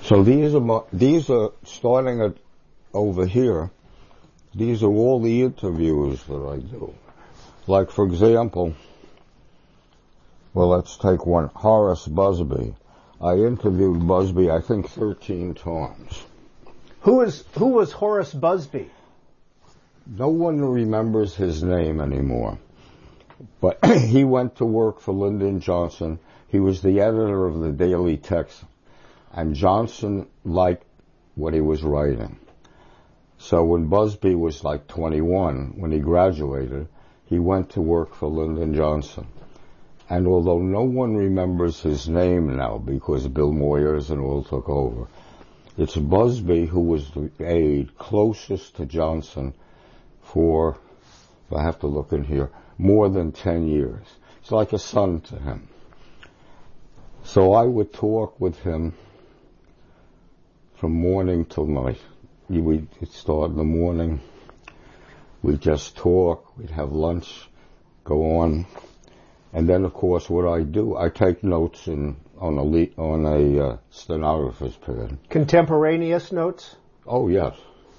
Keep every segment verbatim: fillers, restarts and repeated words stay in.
So these are my, these are starting at over here. These are all the interviews that I do. Like, for example, well, let's take one. Horace Busby. I interviewed Busby, I think, thirteen times. Who is who was Horace Busby? No one remembers his name anymore. But he went to work for Lyndon Johnson. He was the editor of the Daily Text. And Johnson liked what he was writing. So when Busby was like twenty-one, when he graduated, he went to work for Lyndon Johnson. And although no one remembers his name now because Bill Moyers and all took over, it's Busby who was the aide closest to Johnson for, I have to look in here, more than ten years. It's like a son to him. So I would talk with him from morning till night. We'd start in the morning, we'd just talk, we'd have lunch, go on. And then, of course, what I do, I take notes in, on a, le- on a uh, stenographer's pad. Contemporaneous notes? Oh, yes.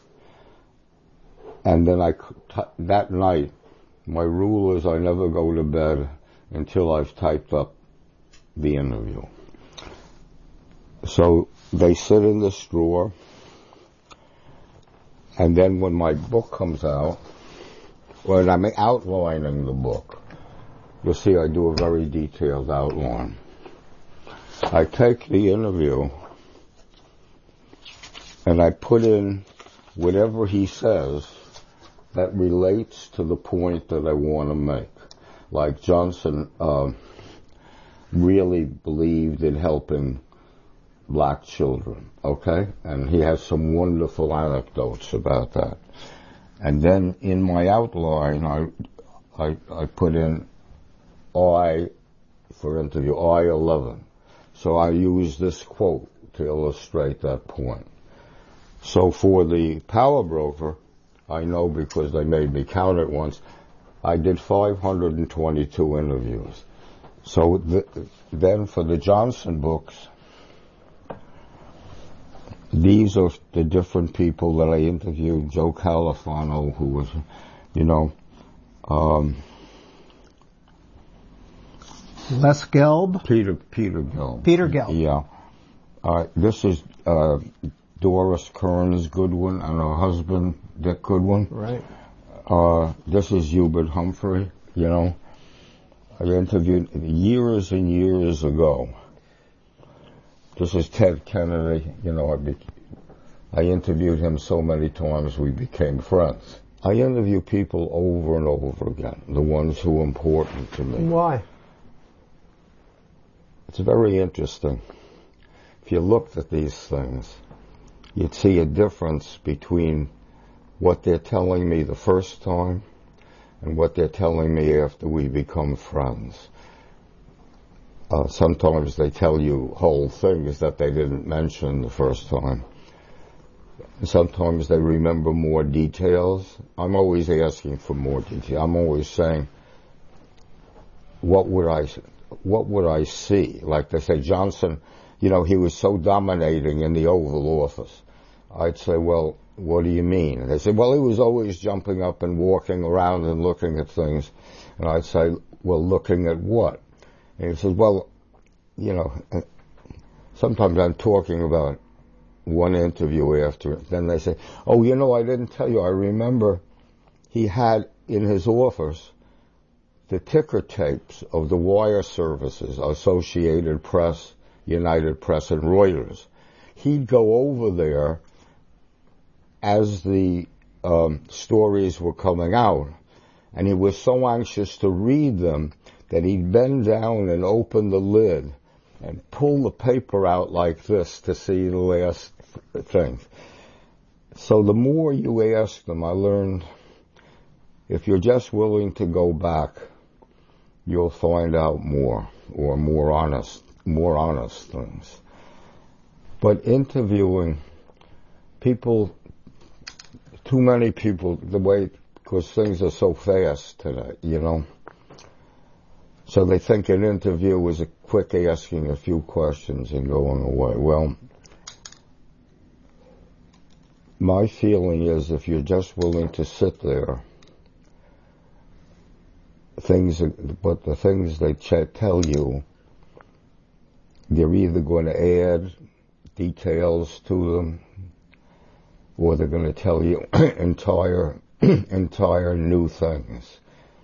And then I, t- that night, my rule is I never go to bed until I've typed up the interview. So they sit in this drawer, and then when my book comes out, when I'm outlining the book, you'll see I do a very detailed outline. I take the interview and I put in whatever he says that relates to the point that I want to make. Like Johnson uh, really believed in helping black children, okay? And he has some wonderful anecdotes about that. And then in my outline, I I, I put in I, for interview, I eleven. So I use this quote to illustrate that point. So for the Power Broker, I know because they made me count it once, I did five hundred twenty-two interviews. So the, then for the Johnson books, these are the different people that I interviewed. Joe Califano, who was, you know, um, Les Gelb? Peter Peter Gelb. Peter Gelb. Yeah. Uh, this is uh, Doris Kearns Goodwin and her husband, Dick Goodwin. Right. Uh, this is Hubert Humphrey, you know. I interviewed years and years ago. This is Ted Kennedy, you know, I, be, I interviewed him so many times we became friends. I interview people over and over again, the ones who are important to me. Why? It's very interesting. If you looked at these things, you'd see a difference between what they're telling me the first time and what they're telling me after we become friends. Uh, sometimes they tell you whole things that they didn't mention the first time. Sometimes they remember more details. I'm always asking for more detail. I'm always saying, what would I what would I see? Like they say, Johnson, you know, he was so dominating in the Oval Office. I'd say, well, what do you mean? And they say, well, he was always jumping up and walking around and looking at things. And I'd say, well, looking at what? And he says, well, you know, sometimes I'm talking about one interview after it. Then they say, oh, you know, I didn't tell you. I remember he had in his office the ticker tapes of the wire services, Associated Press, United Press, and Reuters. He'd go over there as the um, stories were coming out, and he was so anxious to read them that he'd bend down and open the lid and pull the paper out like this to see the last thing. So the more you ask them, I learned, if you're just willing to go back, you'll find out more, or more honest, more honest things. But interviewing people, too many people, the way, because things are so fast today, you know. So they think an interview is a quick asking a few questions and going away. Well, my feeling is if you're just willing to sit there, things, but the things they ch- tell you, they're either going to add details to them, or they're going to tell you entire, entire new things.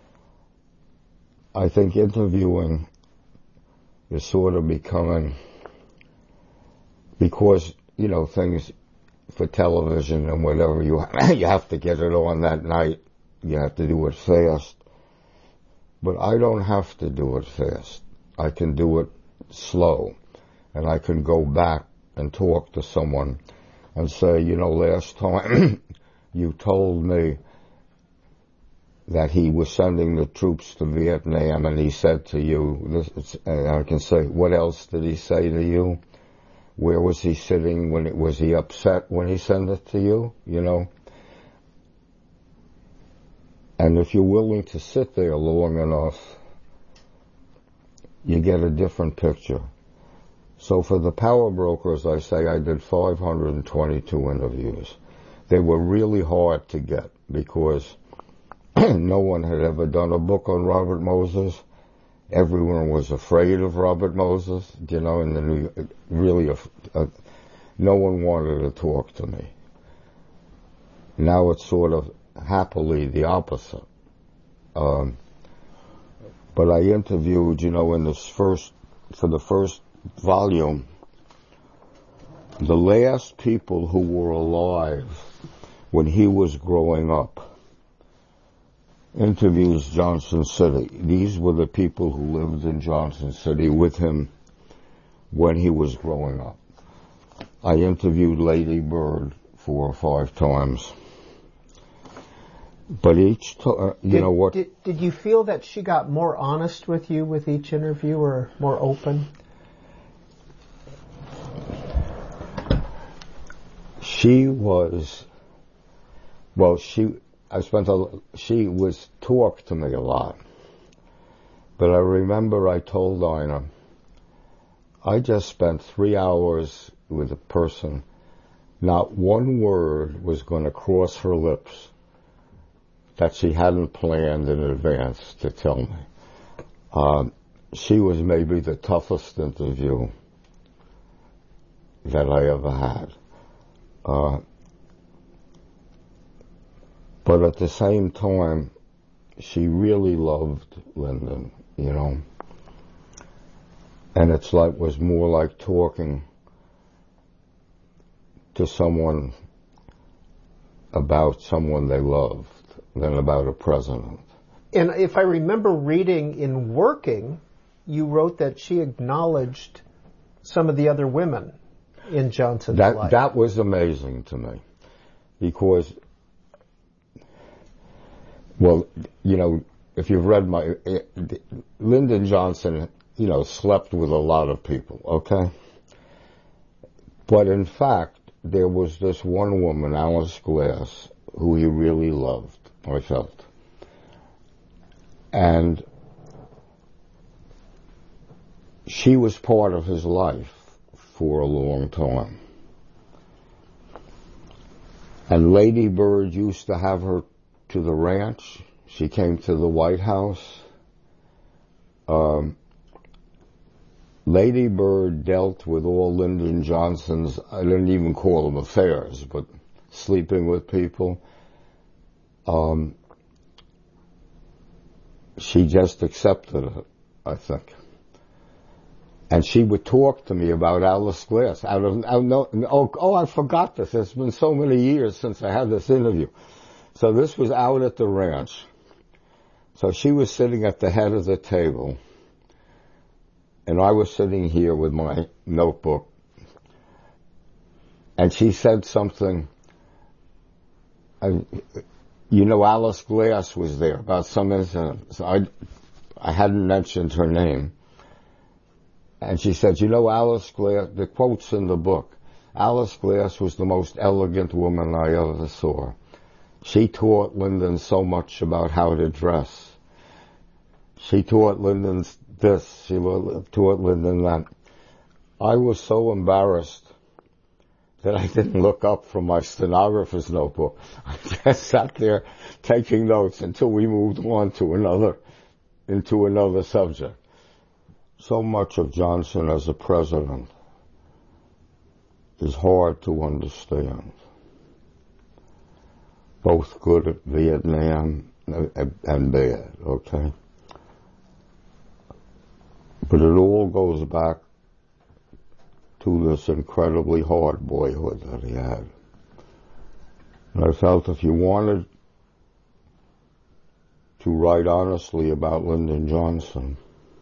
I think interviewing is sort of becoming, because, you know, things for television and whatever, you you have to get it on that night. You have to do it fast. But I don't have to do it fast. I can do it slow. And I can go back and talk to someone and say, you know, last time you told me that he was sending the troops to Vietnam, and he said to you, this, and I can say, what else did he say to you? Where was he sitting when it, was he upset when he sent it to you, you know? And if you're willing to sit there long enough, you get a different picture. So for the power brokers, I say I did five hundred twenty-two interviews. They were really hard to get because no one had ever done a book on Robert Moses. Everyone was afraid of Robert Moses, you know, and the New, really, a, a, no one wanted to talk to me. Now it's sort of happily the opposite. Um, but I interviewed, you know, in this first, for the first volume, the last people who were alive when he was growing up. Interviews Johnson City. These were the people who lived in Johnson City with him when he was growing up. I interviewed Lady Bird four or five times. But each time, you did, know what? Did, did you feel that she got more honest with you with each interview, or more open? She was, well, she... I spent a, she was talked to me a lot. But I remember I told Ina, I just spent three hours with a person. Not one word was going to cross her lips that she hadn't planned in advance to tell me. Um, she was maybe the toughest interview that I ever had. Uh, But at the same time, she really loved Lyndon, you know. And it's like, was more like talking to someone about someone they loved than about a president. And if I remember reading in Working, you wrote that she acknowledged some of the other women in Johnson's that, life. That was amazing to me. Because, well, you know, if you've read my, Lyndon Johnson, you know, slept with a lot of people, okay? But in fact, there was this one woman, Alice Glass, who he really loved, I felt. And she was part of his life for a long time. And Lady Bird used to have her to the ranch. She came to the White House. Um, Lady Bird dealt with all Lyndon Johnson's, I didn't even call them affairs, but sleeping with people. Um, she just accepted it, I think. And she would talk to me about Alice Glass. Out of, out, no, oh, oh, I forgot this. It's been so many years since I had this interview. So this was out at the ranch. So she was sitting at the head of the table. And I was sitting here with my notebook. And she said something. I, you know, Alice Glass was there about some incident. So I, I hadn't mentioned her name. And she said, you know, Alice Glass, the quote's in the book, Alice Glass was the most elegant woman I ever saw. She taught Lyndon so much about how to dress. She taught Lyndon this, she taught Lyndon that. I was so embarrassed that I didn't look up from my stenographer's notebook. I just sat there taking notes until we moved on to another, into another subject. So much of Johnson as a president is hard to understand. Both good at Vietnam and bad, okay? But it all goes back to this incredibly hard boyhood that he had. And I felt if you wanted to write honestly about Lyndon Johnson,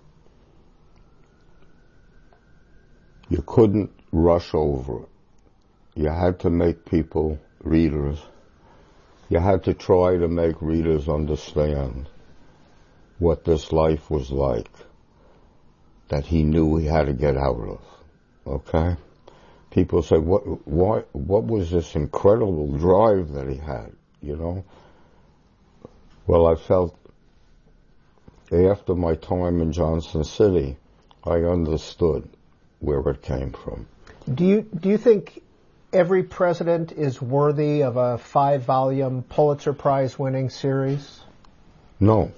you couldn't rush over it. You had to make people, readers, you had to try to make readers understand what this life was like that he knew he had to get out of. Okay? People say, what, why, what was this incredible drive that he had, you know? Well, I felt after my time in Johnson City, I understood where it came from. Do you, do you think every president is worthy of a five-volume Pulitzer Prize-winning series? No.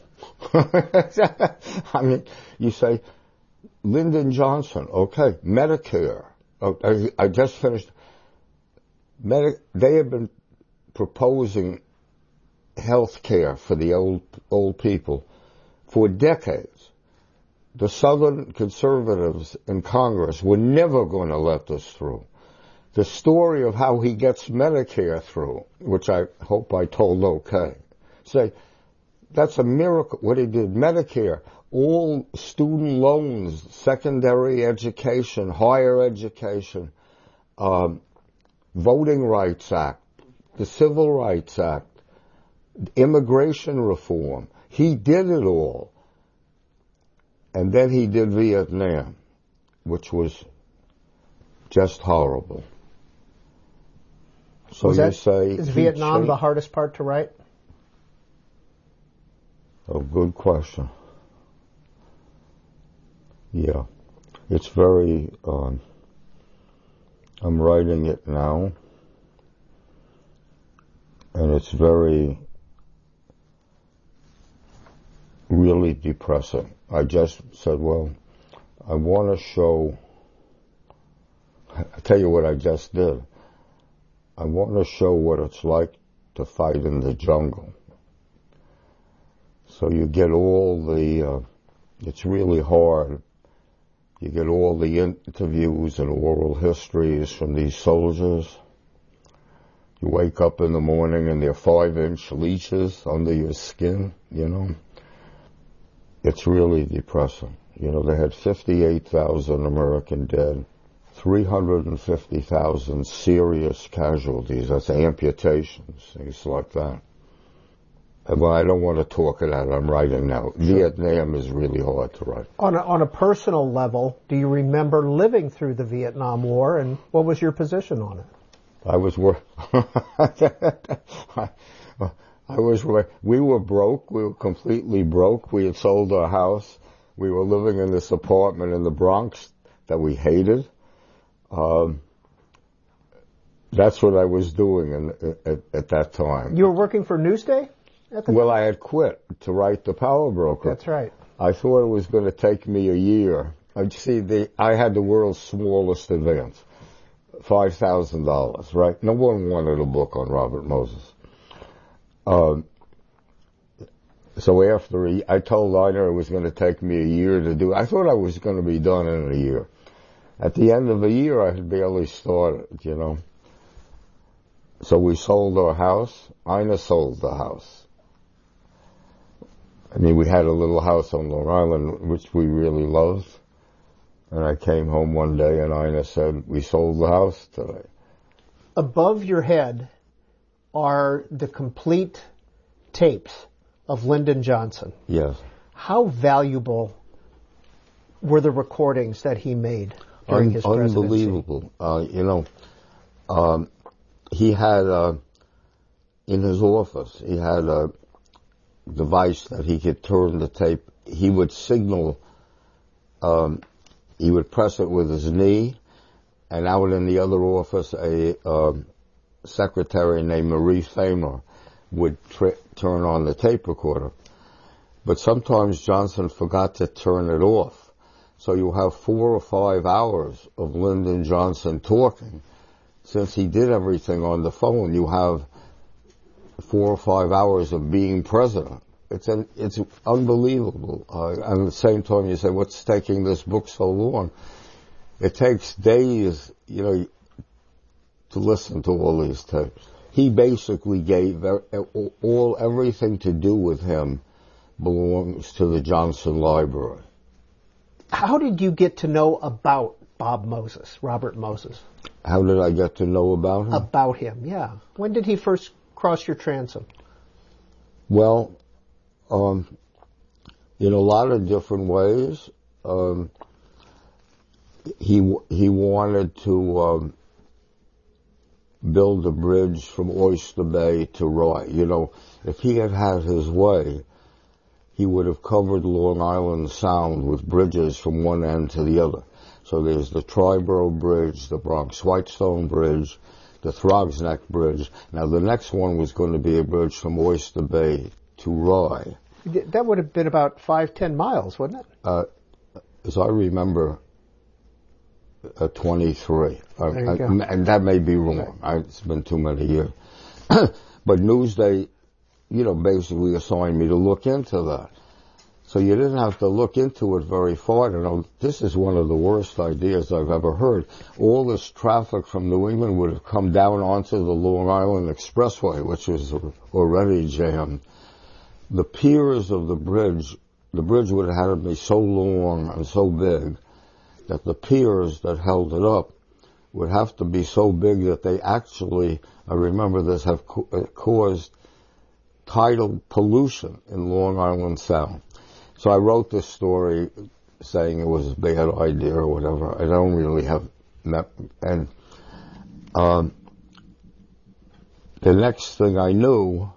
I mean, you say, Lyndon Johnson, okay, Medicare. Oh, I, I just finished. Medi- they have been proposing health care for the old old people for decades. The Southern conservatives in Congress were never going to let this through. The story of how he gets Medicare through, which I hope I told okay, say, that's a miracle. What he did, Medicare, all student loans, secondary education, higher education, um, Voting Rights Act, the Civil Rights Act, immigration reform. He did it all. And then he did Vietnam, which was just horrible. So was you that, say... Is Vietnam changed? The hardest part to write? Oh, good question. Yeah. It's very... Um, I'm writing it now. And it's very... really depressing. I just said, well, I want to show... I'll tell you what I just did. I want to show what it's like to fight in the jungle. So you get all the, uh, it's really hard. You get all the interviews and oral histories from these soldiers. You wake up in the morning and they're five-inch leeches under your skin, you know. It's really depressing. You know, they had fifty-eight thousand American dead. three hundred fifty thousand serious casualties. That's amputations, things like that. Well, I don't want to talk it out. I'm writing now. Sure. Vietnam is really hard to write. On a, on a personal level, do you remember living through the Vietnam War, and what was your position on it? I was wor- I, I was we were broke. We were completely broke. We had sold our house. We were living in this apartment in the Bronx that we hated. Um, that's what I was doing in, at, at that time. You were working for Newsday at the Well, time? I had quit to write The Power Broker. That's right. I thought it was going to take me a year. I'd see, the, I had the world's smallest advance, five thousand dollars, right? No one wanted a book on Robert Moses. Um, so after a, I told Leiner it was going to take me a year to do. I thought I was going to be done in a year. At the end of a year, I had barely started, you know. So we sold our house. Ina sold the house. I mean, we had a little house on Long Island, which we really loved. And I came home one day and Ina said, we sold the house today. Above your head are the complete tapes of Lyndon Johnson. Yes. How valuable were the recordings that he made during Un- his presidency? Unbelievable. Uh, you know, um, he had, uh, in his office, he had a device that he could turn the tape. He would signal, um, he would press it with his knee, and out in the other office, a um, secretary named Marie Thamer would tri- turn on the tape recorder. But sometimes Johnson forgot to turn it off. So you have four or five hours of Lyndon Johnson talking. Since he did everything on the phone, you have four or five hours of being president. It's an, it's unbelievable. Uh, and at the same time, you say, what's taking this book so long? It takes days, you know, to listen to all these tapes. He basically gave all, everything to do with him belongs to the Johnson Library. How did you get to know about Bob Moses, Robert Moses? How did I get to know about him? About him, yeah. When did he first cross your transom? Well, um, in a lot of different ways. Um, he he wanted to um, build a bridge from Oyster Bay to Rye. You know, if he had had his way, he would have covered Long Island Sound with bridges from one end to the other. So there's the Triborough Bridge, the Bronx-Whitestone Bridge, the Throgs Neck Bridge. Now the next one was going to be a bridge from Oyster Bay to Rye. That would have been about five, ten miles, wouldn't it? Uh, as I remember, uh, twenty-three. There you I, go. I, and that may be wrong. I, it's been too many years. But Newsday, you know, basically assigned me to look into that. So you didn't have to look into it very far to know this is one of the worst ideas I've ever heard. All this traffic from New England would have come down onto the Long Island Expressway, which was already jammed. The piers of the bridge, the bridge would have had to be so long and so big that the piers that held it up would have to be so big that they actually, I remember this, have co- caused tidal pollution in Long Island Sound. So I wrote this story saying it was a bad idea or whatever. I don't really have met, and um, the next thing I knew,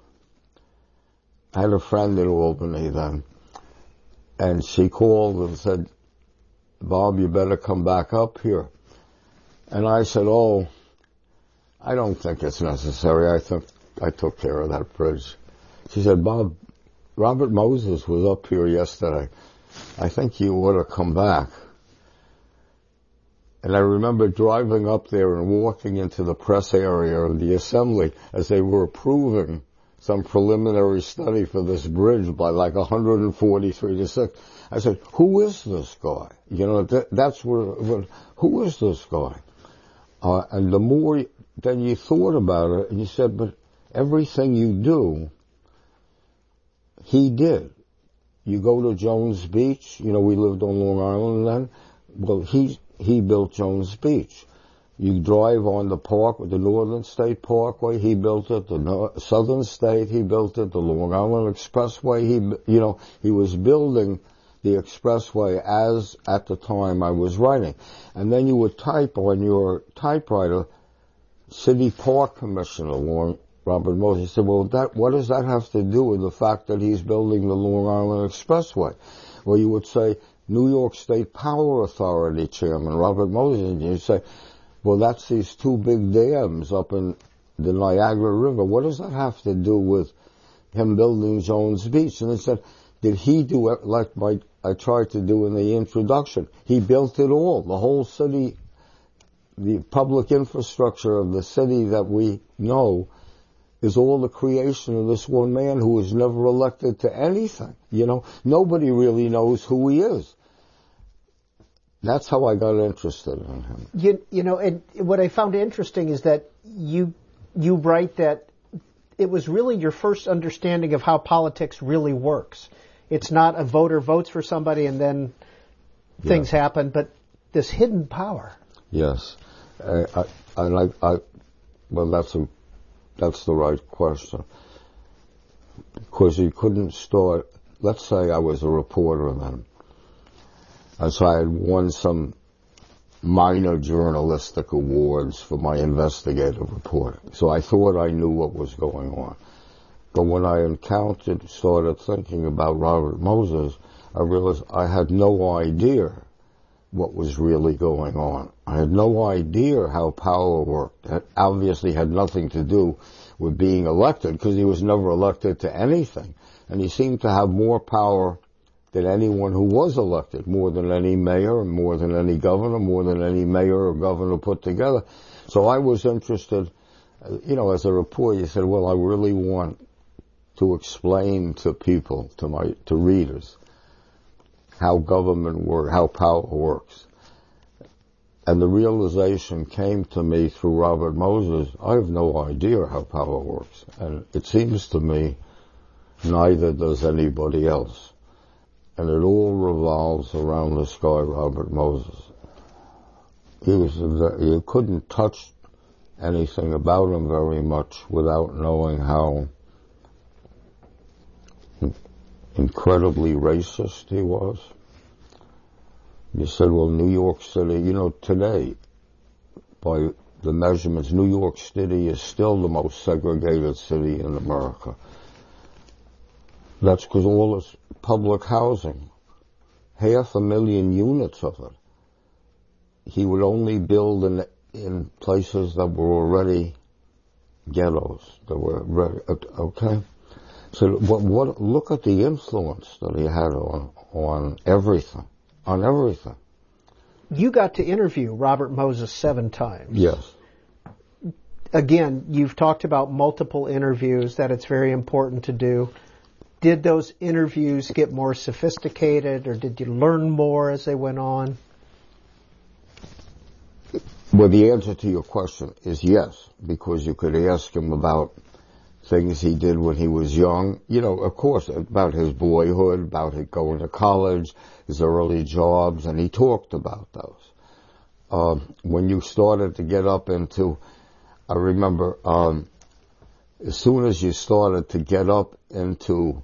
I had a friend in Albany then, and she called and said, Bob, you better come back up here. And I said, oh, I don't think it's necessary. I think I took care of that bridge. She said, Bob, Robert Moses was up here yesterday. I think you ought to come back. And I remember driving up there and walking into the press area of the assembly as they were approving some preliminary study for this bridge by like one hundred forty-three to six. I said, who is this guy? You know, that, that's where, who is this guy? Uh, and the more, then you thought about it, and you said, but everything you do, he did. You go to Jones Beach, you know, we lived on Long Island then. Well, he, he built Jones Beach. You drive on the park, the Northern State Parkway, he built it. The North, Southern State, he built it. The Long Island Expressway, he, you know, he was building the expressway as at the time I was writing. And then you would type on your typewriter, City Park Commissioner, Long, Robert Moses. He said, well, that, what does that have to do with the fact that he's building the Long Island Expressway? Well, you would say, New York State Power Authority Chairman, Robert Moses. And you'd say, well, that's these two big dams up in the Niagara River. What does that have to do with him building Jones Beach? And they said, did he do it like my, I tried to do in the introduction? He built it all. The whole city, the public infrastructure of the city that we know is all the creation of this one man who was never elected to anything. You know, nobody really knows who he is. That's how I got interested in him. You, you know, and what I found interesting is that you you write that it was really your first understanding of how politics really works. It's not a voter votes for somebody and then things yeah. happen, but this hidden power. Yes, I, I, and I, I, well, that's a that's the right question, because you couldn't start. Let's say I was a reporter then. And so I had won some minor journalistic awards for my investigative reporting. So I thought I knew what was going on. But when I encountered, started thinking about Robert Moses, I realized I had no idea what was really going on. I had no idea how power worked. It obviously had nothing to do with being elected, because he was never elected to anything. And he seemed to have more power than anyone who was elected, more than any mayor, more than any governor, more than any mayor or governor put together. So I was interested, you know, as a reporter, you said, well, I really want to explain to people, to my, to readers, how government works, how power works. And the realization came to me through Robert Moses, I have no idea how power works. And it seems to me neither does anybody else. And it all revolves around this guy, Robert Moses. He was, you couldn't touch anything about him very much without knowing how incredibly racist he was. You said, well, New York City, you know, today, by the measurements, New York City is still the most segregated city in America. That's because all this public housing, half a million units of it, he would only build in, in places that were already ghettos, that were ready, okay? So what, what, look at the influence that he had on, on everything. On everything. You got to interview Robert Moses seven times. Yes. Again, you've talked about multiple interviews, that it's very important to do. Did those interviews get more sophisticated, or did you learn more as they went on? Well, the answer to your question is yes, because you could ask him about things he did when he was young. You know, of course, about his boyhood, about his going to college, his early jobs, and he talked about those. Um, when you started to get up into, I remember, um, as soon as you started to get up into,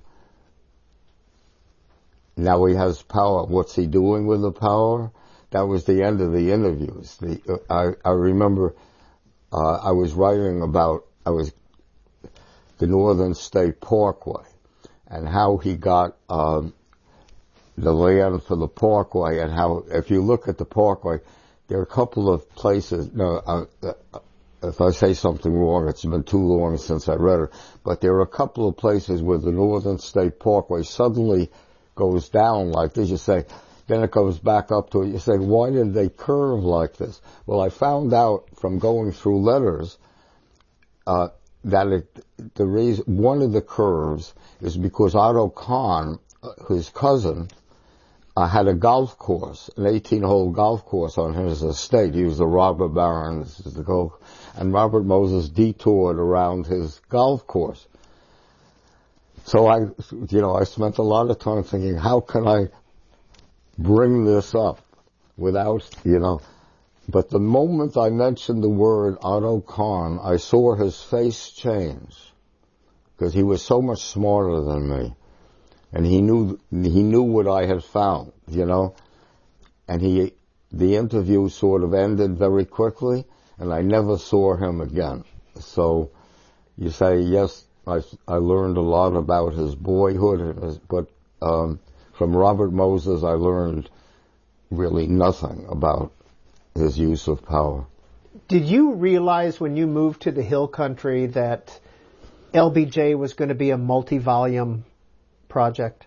now he has power, what's he doing with the power? That was the end of the interviews. The, uh, I, I remember, uh, I was writing about, I was the Northern State Parkway, and how he got um, the land for the Parkway, and how, if you look at the Parkway, there are a couple of places, no, uh, uh, if I say something wrong, it's been too long since I read it, but there are a couple of places where the Northern State Parkway suddenly goes down like this. You say, then it goes back up to it. You say, why did they curve like this? Well, I found out from going through letters, uh, that it, the reason, one of the curves is because Otto Kahn, his cousin, uh, had a golf course, an eighteen-hole golf course on his estate. He was the robber baron, this is the golf, and Robert Moses detoured around his golf course. So I, you know, I spent a lot of time thinking, how can I bring this up without, you know, but the moment I mentioned the word Otto Kahn, I saw his face change, because he was so much smarter than me, and he knew he knew what I had found, you know, and he the interview sort of ended very quickly, and I never saw him again. So you say, yes, I I learned a lot about his boyhood, and his, but um, from Robert Moses I learned really nothing about his use of power. Did you realize when you moved to the Hill Country that L B J was going to be a multi-volume project?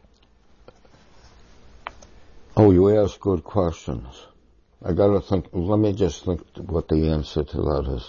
Oh, you ask good questions. I gotta think, let me just think what the answer to that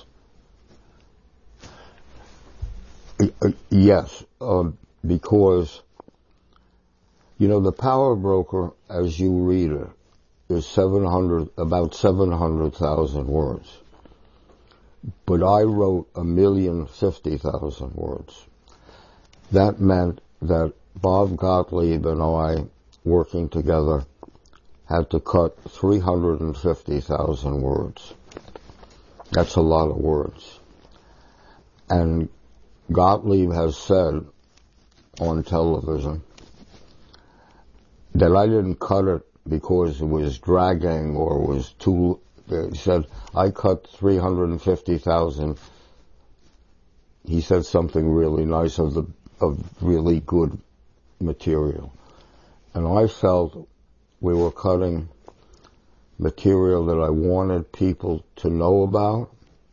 is. Uh, yes, uh, because, you know, the Power Broker, as you read it, is seven hundred, about seven hundred thousand words. But I wrote a million fifty thousand words. That meant that Bob Gottlieb and I, working together, had to cut three hundred fifty thousand words. That's a lot of words. And Gottlieb has said on television that I didn't cut it because it was dragging or was too, he said, I cut three hundred fifty thousand. He said something really nice of the, of really good material. And I felt we were cutting material that I wanted people to know about,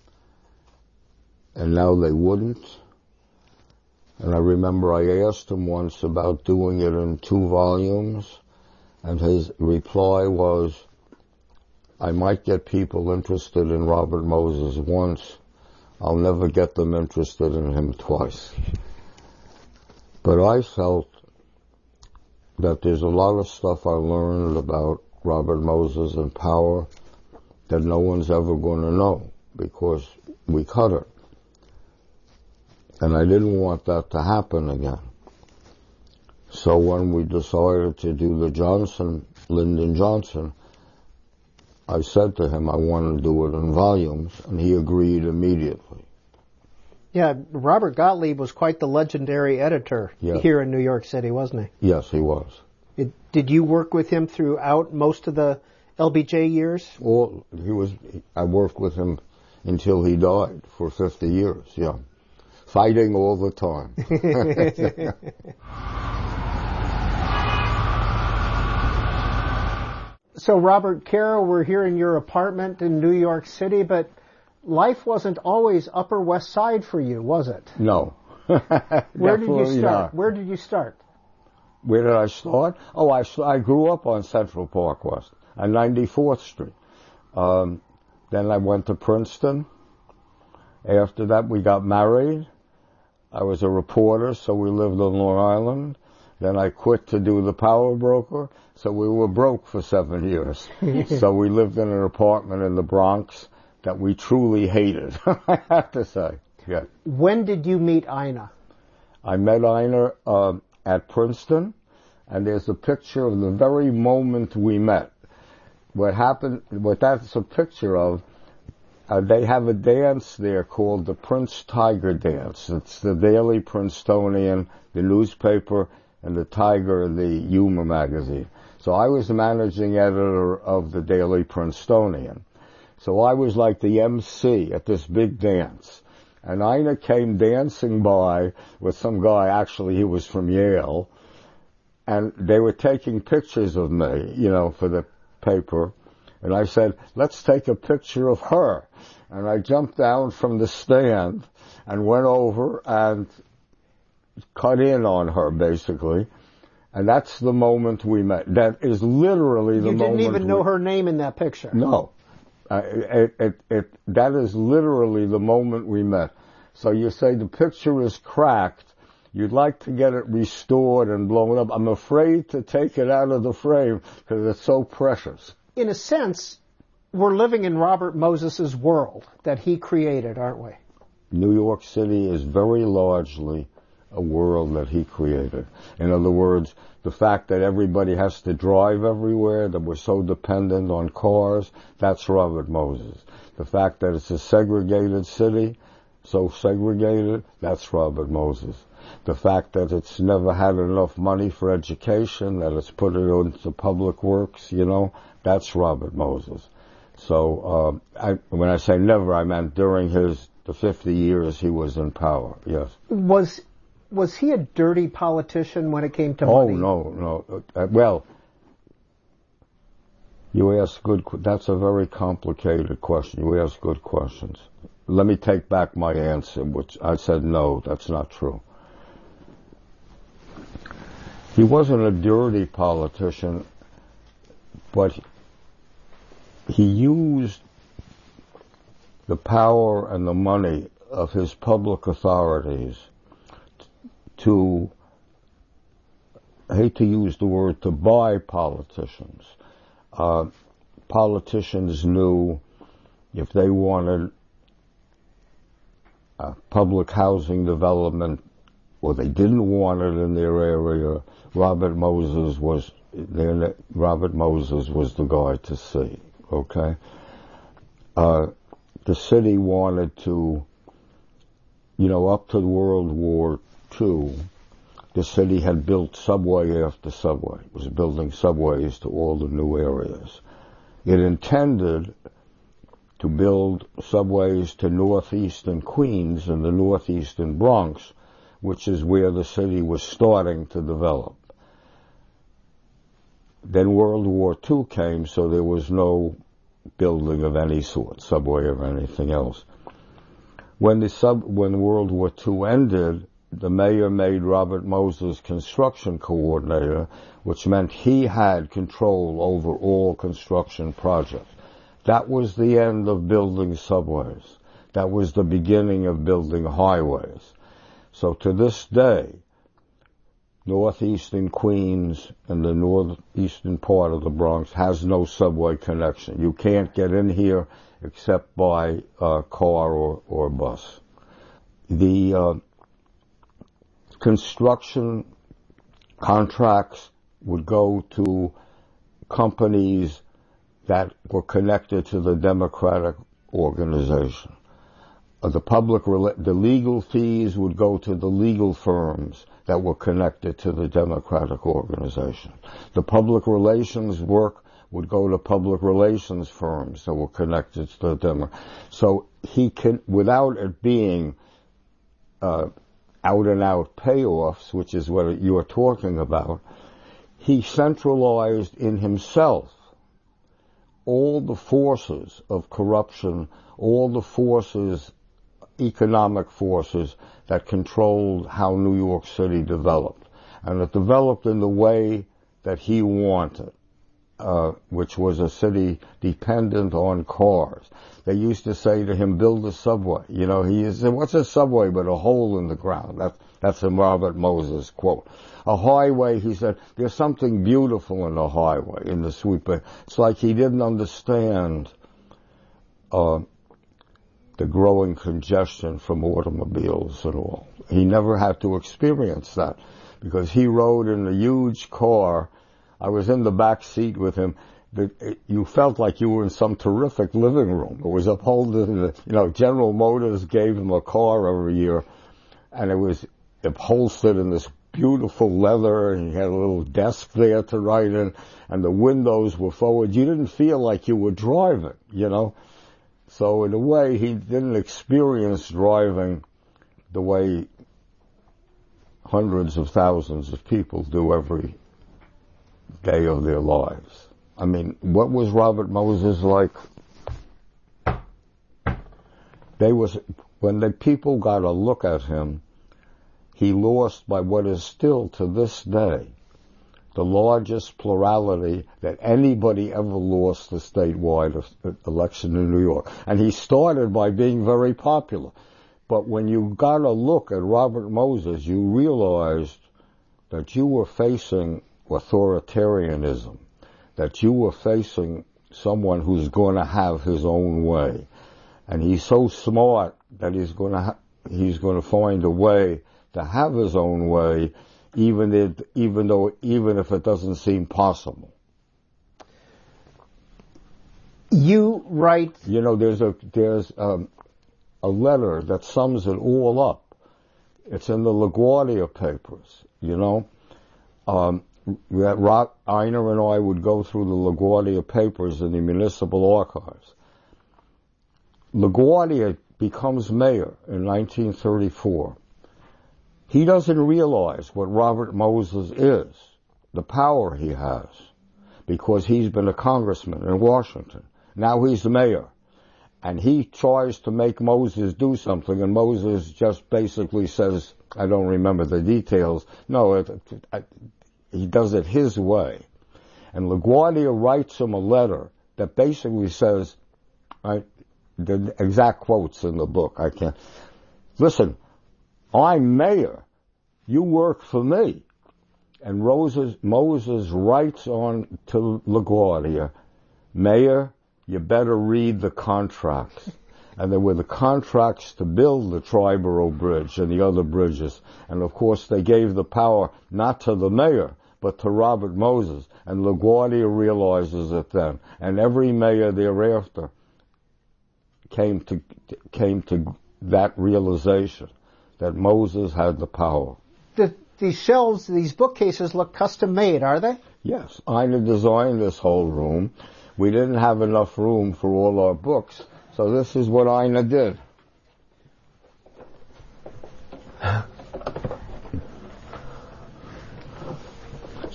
and now they wouldn't. And I remember I asked him once about doing it in two volumes, and his reply was, I might get people interested in Robert Moses once, I'll never get them interested in him twice. But I felt that there's a lot of stuff I learned about Robert Moses and power that no one's ever going to know because we cut it. And I didn't want that to happen again. So when we decided to do the Johnson, Lyndon Johnson, I said to him I want to do it in volumes, and he agreed immediately. Yeah, Robert Gottlieb was quite the legendary editor yes. here in New York City, wasn't he? Yes, he was. It, did you work with him throughout most of the L B J years? Well, he was. I worked with him until he died for fifty years. Yeah, fighting all the time. So, Robert Caro, we're here in your apartment in New York City, but life wasn't always Upper West Side for you, was it? No. Where did you start? Not. Where did you start? Where did I start? Oh, I, I grew up on Central Park West, on ninety-fourth Street. Um, then I went to Princeton. After that, we got married. I was a reporter, so we lived on Long Island. Then I quit to do the power broker, so we were broke for seven years. So we lived in an apartment in the Bronx that we truly hated, I have to say. Yeah. When did you meet Ina? I met Ina uh, at Princeton, and there's a picture of the very moment we met. What happened, what that's a picture of, uh, they have a dance there called the Prince Tiger Dance. It's the Daily Princetonian, the newspaper, and the Tiger, the humor magazine. So I was the managing editor of the Daily Princetonian. So I was like the M C at this big dance. And Ina came dancing by with some guy, actually he was from Yale, and they were taking pictures of me, you know, for the paper. And I said, let's take a picture of her. And I jumped down from the stand and went over and cut in on her, basically. And that's the moment we met. That is literally the moment. You didn't even know we, her name in that picture. No. Uh, it, it, it, that is literally the moment we met. So you say the picture is cracked. You'd like to get it restored and blown up. I'm afraid to take it out of the frame because it's so precious. In a sense, we're living in Robert Moses's world that he created, aren't we? New York City is very largely a world that he created. In other words, the fact that everybody has to drive everywhere, that we're so dependent on cars, that's Robert Moses. The fact that it's a segregated city, so segregated, that's Robert Moses. The fact that it's never had enough money for education, that it's put it into public works, you know, that's Robert Moses. So, uh, I, when I say never, I meant during his, the fifty years he was in power, yes. Was Was he a dirty politician when it came to oh, money? Oh, no, no. Uh, well, you ask good, that's a very complicated question. You ask good questions. Let me take back my answer, which I said no, that's not true. He wasn't a dirty politician, but he used the power and the money of his public authorities to, I hate to use the word, to buy politicians. Uh, politicians knew if they wanted uh, public housing development or they didn't want it in their area, Robert Moses was their, Robert Moses was the guy to see. Okay, uh, the city wanted to, you know, up to World War Two, the city had built subway after subway. It was building subways to all the new areas. It intended to build subways to northeastern Queens and the northeastern Bronx, which is where the city was starting to develop. Then World War Two came, so there was no building of any sort, subway or anything else. When the sub, when World War Two ended, the mayor made Robert Moses construction coordinator, which meant he had control over all construction projects. That was the end of building subways. That was the beginning of building highways. So to this day, northeastern Queens and the northeastern part of the Bronx has no subway connection. You can't get in here except by uh, car or, or bus. The uh, construction contracts would go to companies that were connected to the Democratic organization. Uh, the public, the legal fees would go to the legal firms that were connected to the Democratic organization. The public relations work would go to public relations firms that were connected to the Democratic. So he can, without it being uh, out and out payoffs, which is what you're talking about, he centralized in himself all the forces of corruption, all the forces, economic forces that controlled how New York City developed. And it developed in the way that he wanted, uh, which was a city dependent on cars. They used to say to him, build a subway. You know, he said, what's a subway but a hole in the ground? That, that's a Robert Moses quote. A highway, he said, there's something beautiful in a highway, in the sweep. It's like he didn't understand uh, the growing congestion from automobiles and all. He never had to experience that because he rode in a huge car. I was in the back seat with him. You felt like you were in some terrific living room. It was upholstered in the, you know, General Motors gave him a car every year, and it was upholstered in this beautiful leather, and he had a little desk there to write in, and the windows were forward. You didn't feel like you were driving, you know. So in a way, he didn't experience driving the way hundreds of thousands of people do every day of their lives. I mean, what was Robert Moses like? They was, when the people got a look at him, he lost by what is still to this day the largest plurality that anybody ever lost the statewide election in New York. And he started by being very popular. But when you got a look at Robert Moses, you realized that you were facing authoritarianism, that you were facing someone who's going to have his own way. And he's so smart that he's going to ha- he's going to find a way to have his own way, even if, even though, even if it doesn't seem possible. You write. You know, there's a there's um, a letter that sums it all up. It's in the LaGuardia papers. You know, um, that Rock, Einer and I would go through the LaGuardia papers in the municipal archives. LaGuardia becomes mayor in nineteen thirty-four. He doesn't realize what Robert Moses is, the power he has, because he's been a congressman in Washington. Now he's the mayor. And he tries to make Moses do something, and Moses just basically says, I don't remember the details, no, it, it, it, he does it his way. And LaGuardia writes him a letter that basically says, I, the exact quotes in the book, I can't, listen, I'm mayor. You work for me. And Moses, Moses writes on to LaGuardia, Mayor, you better read the contracts. And there were the contracts to build the Triborough Bridge and the other bridges. And of course they gave the power not to the mayor, but to Robert Moses. And LaGuardia realizes it then. And every mayor thereafter came to, came to that realization that Moses had the power. The, these shelves, these bookcases look custom made, are they? Yes. Einer designed this whole room. We didn't have enough room for all our books, so this is what Einer did.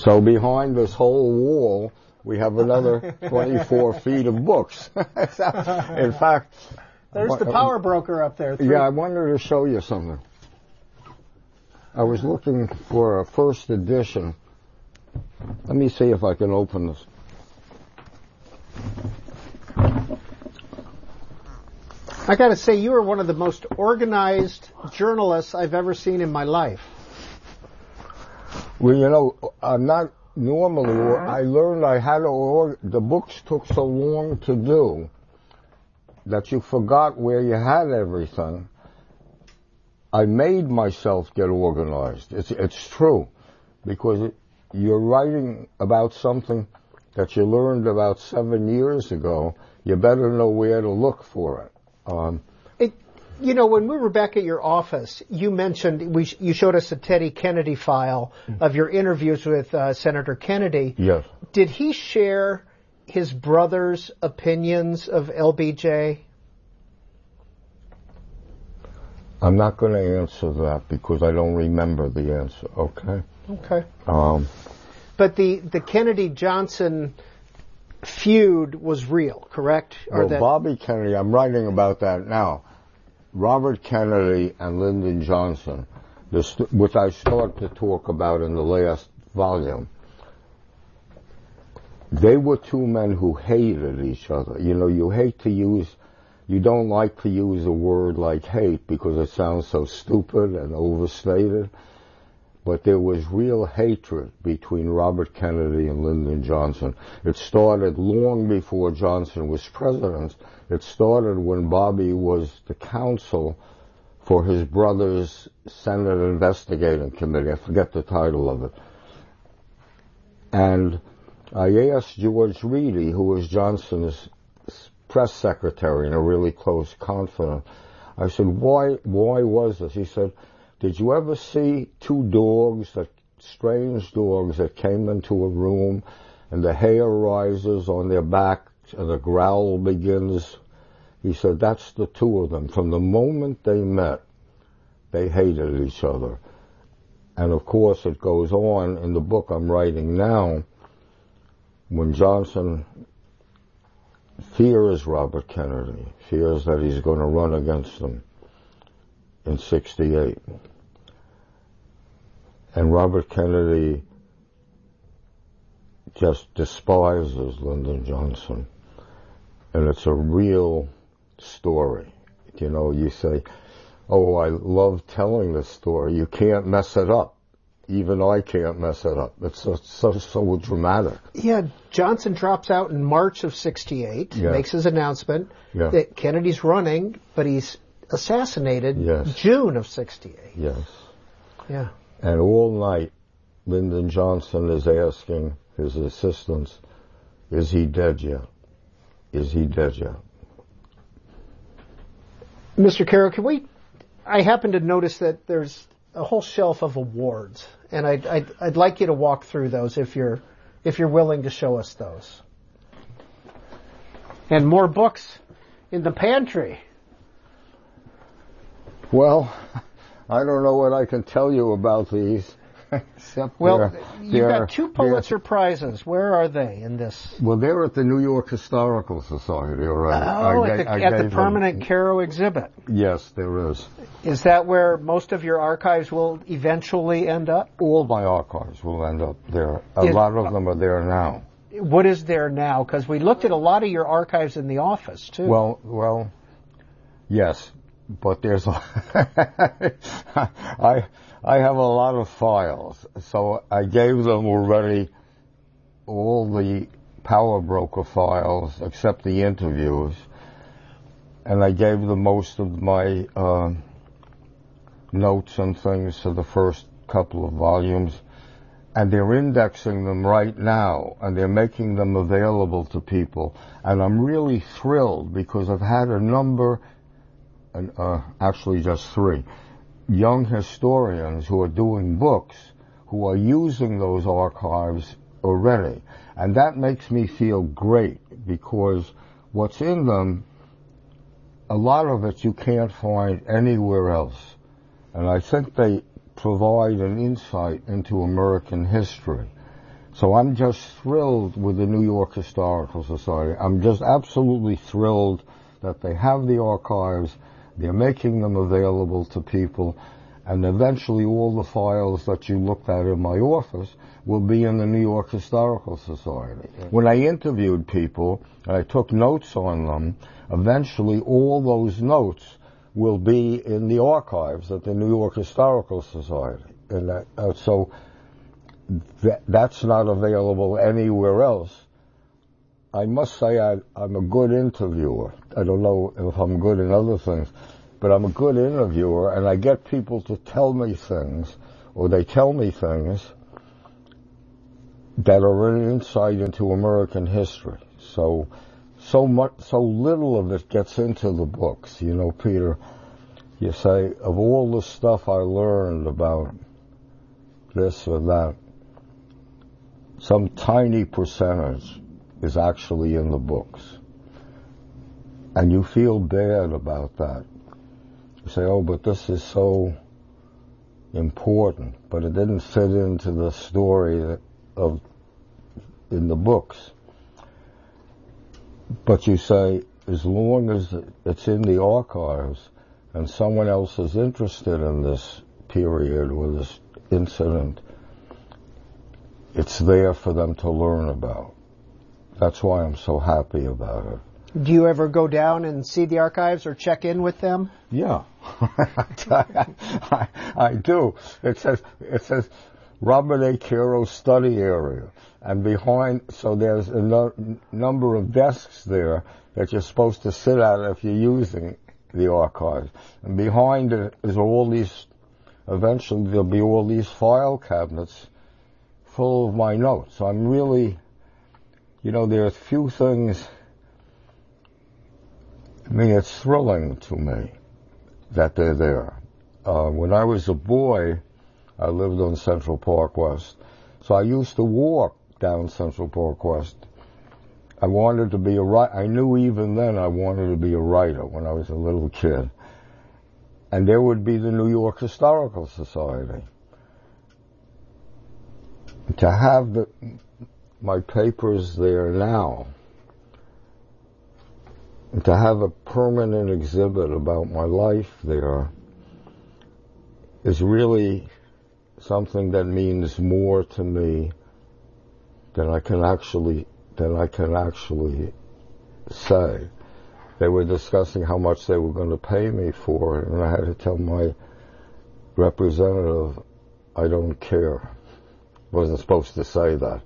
So behind this whole wall, we have another twenty-four feet of books. In fact, there's the power broker up there. Three. Yeah, I wanted to show you something. I was looking for a first edition. Let me see if I can open this. I got to say, you are one of the most organized journalists I've ever seen in my life. Well, you know, I'm not normally, I learned I had to, org- the books took so long to do that you forgot where you had everything. I made myself get organized. It's, it's true, because it, you're writing about something that you learned about seven years ago. You better know where to look for it. Um, it, you know, when we were back at your office, you mentioned, we, you showed us a Teddy Kennedy file of your interviews with uh, Senator Kennedy. Yes. Did he share his brother's opinions of L B J? I'm not going to answer that because I don't remember the answer, okay? Okay. Um, but the, the Kennedy-Johnson feud was real, correct? Well, or that Bobby Kennedy, I'm writing about that now. Robert Kennedy and Lyndon Johnson, this, which I started to talk about in the last volume, they were two men who hated each other. You know, you hate to use, you don't like to use a word like hate because it sounds so stupid and overstated. But there was real hatred between Robert Kennedy and Lyndon Johnson. It started long before Johnson was president. It started when Bobby was the counsel for his brother's Senate Investigating Committee. I forget the title of it. And I asked George Reedy, who was Johnson's press secretary and a really close confidant, I said, why, why was this? He said, did you ever see two dogs, that strange dogs that came into a room and the hair rises on their back and the growl begins? He said, that's the two of them. From the moment they met, they hated each other. And of course it goes on in the book I'm writing now, when Johnson fears Robert Kennedy, fears that he's going to run against him in sixty-eight. And Robert Kennedy just despises Lyndon Johnson. And it's a real story. You know, you say, oh, I love telling this story. You can't mess it up. Even I can't mess it up. It's so, so, so dramatic. Yeah, Johnson drops out in March of sixty-eight, yeah. makes his announcement yeah. that Kennedy's running, but he's assassinated yes. June of sixty-eight. Yes. Yeah. And all night, Lyndon Johnson is asking his assistants, is he dead yet? Is he dead yet? Mister Caro, can we, I happen to notice that there's a whole shelf of awards, and I'd, I'd, I'd like you to walk through those if you're, if you're willing to show us those. And more books in the pantry. Well, I don't know what I can tell you about these. Except well, they're, you've they're, got two Pulitzer Prizes. Where are they in this? Well, they're at the New York Historical Society already. Oh, I, at the, I at the them, permanent Caro exhibit. Yes, there is. Is that where most of your archives will eventually end up? All my archives will end up there. A is, lot of them are there now. What is there now? Because we looked at a lot of your archives in the office, too. Well, well, yes. But there's a I I have a lot of files, so I gave them already all the Power Broker files except the interviews, and I gave them most of my uh, notes and things to the first couple of volumes, and they're indexing them right now, and they're making them available to people, and I'm really thrilled because I've had a number. And, uh, actually just three, young historians who are doing books who are using those archives already. And that makes me feel great because what's in them, a lot of it you can't find anywhere else. And I think they provide an insight into American history. So I'm just thrilled with the New York Historical Society. I'm just absolutely thrilled that they have the archives, they're making them available to people, and eventually all the files that you looked at in my office will be in the New York Historical Society. When I interviewed people, and I took notes on them, eventually all those notes will be in the archives at the New York Historical Society. And that, uh, so th- that's not available anywhere else. I must say I, I'm a good interviewer. I don't know if I'm good in other things, but I'm a good interviewer, and I get people to tell me things, or they tell me things that are an insight into American history. So, so much, so little of it gets into the books. You know, Peter, you say, of all the stuff I learned about this or that, some tiny percentage is actually in the books. And you feel bad about that. You say, oh, but this is so important, but it didn't fit into the story of in the books. But you say, as long as it's in the archives and someone else is interested in this period or this incident, it's there for them to learn about. That's why I'm so happy about it. Do you ever go down and see the archives or check in with them? Yeah, I, I do. It says it says Robert A. Caro Study Area, and behind, so there's a no, number of desks there that you're supposed to sit at if you're using the archives, and behind it is all these. Eventually, there'll be all these file cabinets full of my notes. So I'm really, you know, there's few things. I mean, it's thrilling to me that they're there. Uh, when I was a boy, I lived on Central Park West, so I used to walk down Central Park West. I wanted to be a writer. I knew even then I wanted to be a writer when I was a little kid. And there would be the New York Historical Society. To have the, my papers there now, to have a permanent exhibit about my life there is really something that means more to me than I can actually than I can actually say. They were discussing how much they were going to pay me for it, and I had to tell my representative, I don't care. I wasn't supposed to say that.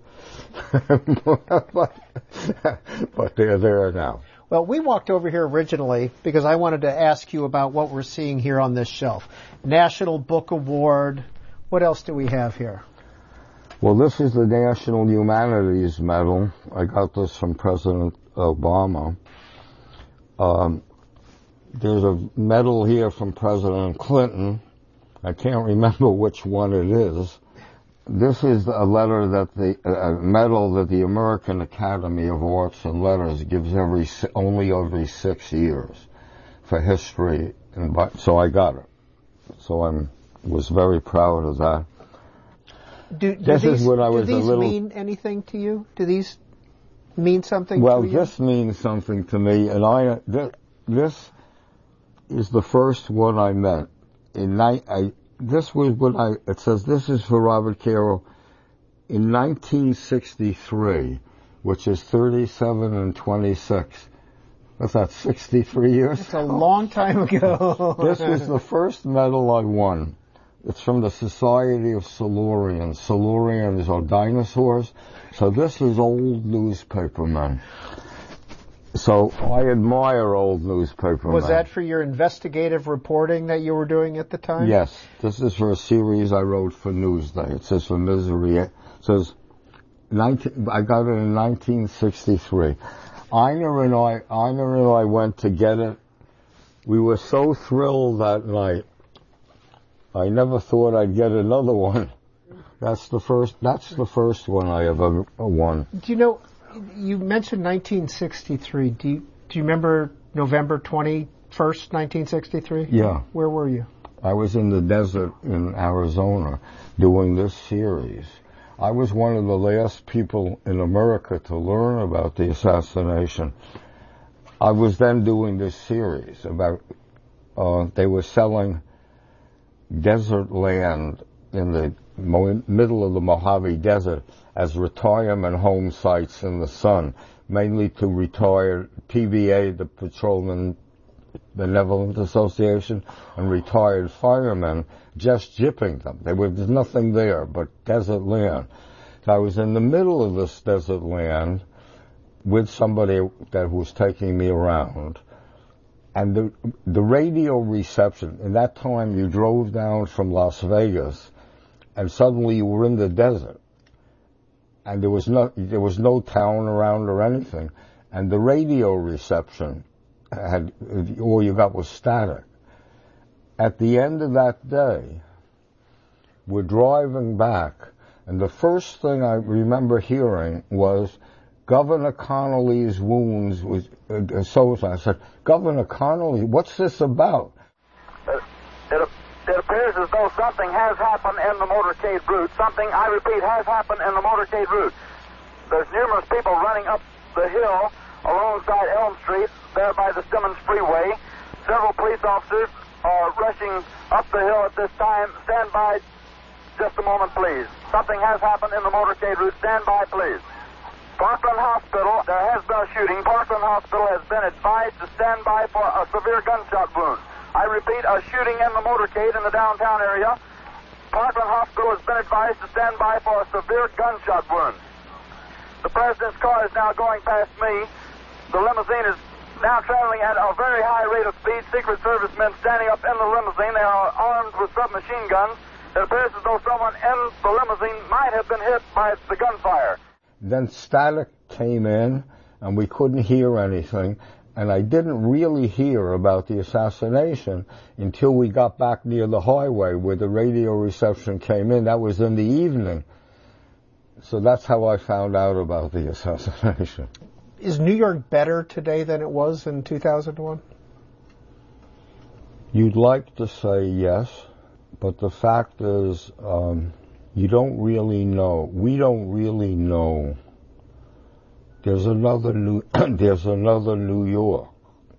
but, but they're there now. Well, we walked over here originally because I wanted to ask you about what we're seeing here on this shelf. National Book Award. What else do we have here? Well, this is the National Humanities Medal. I got this from President Obama. Um, there's a medal here from President Clinton. I can't remember which one it is. This is a letter that the a medal that the American Academy of Arts and Letters gives every only every six years for history, and so I got it. So I'm was very proud of that. Do, do this these, is when I was do these a little, mean anything to you? Do these mean something well, to you? Well, this means something to me, and I th- this is the first one I met in ni- I. This was when I, it says this is for Robert Caro in nineteen sixty-three, which is thirty-seven and twenty-six. What's that, sixty-three years? It's a long time ago. This was the first medal I won. It's from the Society of Silurians. Silurians are dinosaurs. So this is old newspapermen. So I admire old newspapermen. Was that for your investigative reporting that you were doing at the time? Yes. This is for a series I wrote for Newsday. It says for Misery. It says, nineteen, I got it in nineteen sixty-three. Ina and I, Ina and I went to get it. We were so thrilled that night. I never thought I'd get another one. That's the first, that's the first one I ever won. Do you know, you mentioned nineteen sixty-three. Do you, do you remember November twenty-first, nineteen sixty-three? Yeah. Where were you? I was in the desert in Arizona doing this series. I was one of the last people in America to learn about the assassination. I was then doing this series about, uh, they were selling desert land in the mo- middle of the Mojave Desert as retirement home sites in the sun, mainly to retired P V A, the Patrolman Benevolent Association, and retired firemen, just gypping them. There was nothing there but desert land. So I was in the middle of this desert land with somebody that was taking me around. And the the radio reception, in that time you drove down from Las Vegas and suddenly you were in the desert. And there was no there was no town around or anything. And the radio reception had, all you got was static. At the end of that day, we're driving back, and the first thing I remember hearing was Governor Connolly's wounds was uh, so I said, Governor Connolly, what's this about? Uh, it, it appears as though something has happened in the motorcade route. Something, I repeat, has happened in the motorcade route. There's numerous people running up the hill alongside Elm Street, there by the Simmons Freeway. Several police officers are rushing up the hill at this time. Stand by just a moment, please. Something has happened in the motorcade route. Stand by, please. Parkland Hospital, there has been a shooting. Parkland Hospital has been advised to stand by for a severe gunshot wound. I repeat, a shooting in the motorcade in the downtown area. Parkland Hospital has been advised to stand by for a severe gunshot wound. The President's car is now going past me. The limousine is now traveling at a very high rate of speed. Secret Service men standing up in the limousine. They are armed with submachine guns. It appears as though someone in the limousine might have been hit by the gunfire. Then static came in, and we couldn't hear anything, and I didn't really hear about the assassination until we got back near the highway where the radio reception came in. That was in the evening. So that's how I found out about the assassination. Is New York better today than it was in two thousand one? You'd like to say yes, but the fact is, um, you don't really know. We don't really know. There's another New, there's another New York.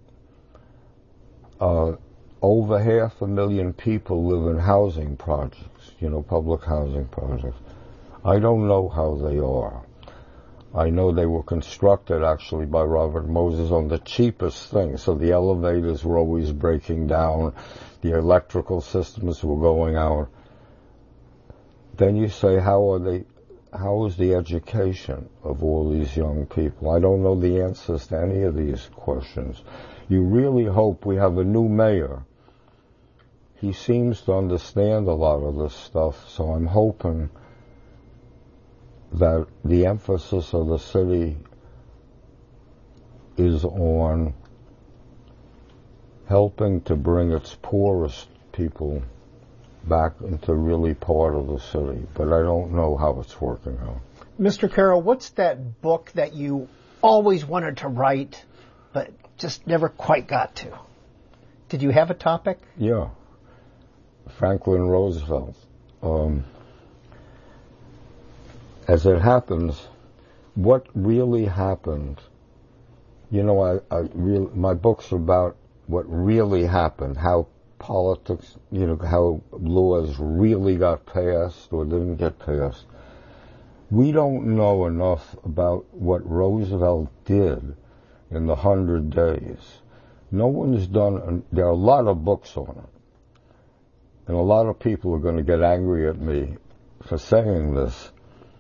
Uh, over half a million people live in housing projects, you know, public housing projects. I don't know how they are. I know they were constructed actually by Robert Moses on the cheapest thing, so the elevators were always breaking down, the electrical systems were going out. Then you say, how are they, how is the education of all these young people? I don't know the answers to any of these questions. You really hope we have a new mayor. He seems to understand a lot of this stuff, so I'm hoping that the emphasis of the city is on helping to bring its poorest people back into really part of the city, but I don't know how it's working out. Mister Carroll, what's that book that you always wanted to write, but just never quite got to? Did you have a topic? Yeah. Franklin Roosevelt. Um, as it happens, what really happened, you know, I, I real, my book's about what really happened, how politics, you know, how laws really got passed or didn't get passed. We don't know enough about what Roosevelt did in the hundred days. No one's done, there are a lot of books on it. And a lot of people are going to get angry at me for saying this.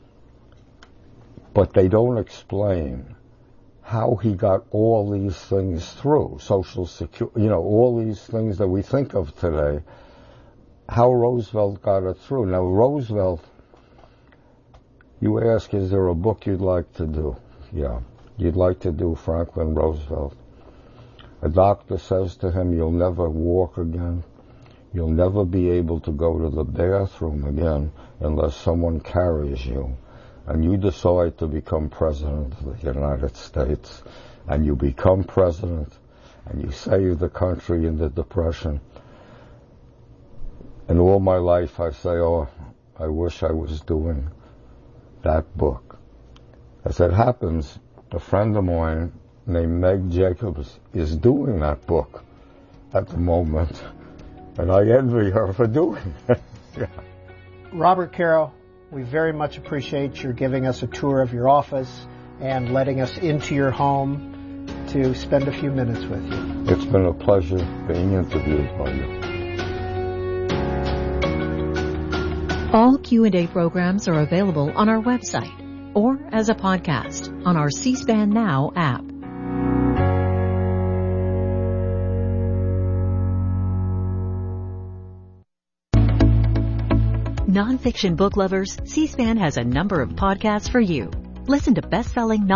But they don't explain how he got all these things through, Social Security, you know, all these things that we think of today, how Roosevelt got it through. Now, Roosevelt, you ask, is there a book you'd like to do? Yeah, you'd like to do Franklin Roosevelt. A doctor says to him, you'll never walk again. You'll never be able to go to the bathroom again unless someone carries you. And you decide to become president of the United States, and you become president, and you save the country in the Depression. And all my life I say, oh, I wish I was doing that book. As it happens, a friend of mine named Meg Jacobs is doing that book at the moment, and I envy her for doing it. Yeah. Robert Caro, we very much appreciate your giving us a tour of your office and letting us into your home to spend a few minutes with you. It's been a pleasure being interviewed by you. All Q and A programs are available on our website or as a podcast on our C-SPAN Now app. Nonfiction book lovers, C-SPAN has a number of podcasts for you. Listen to best-selling